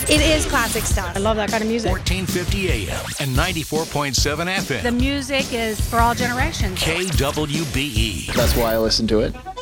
It is classic stuff. I love that kind of music. 1450 AM and 94.7 FM. The music is for all generations. KWBE. That's why I listen to it.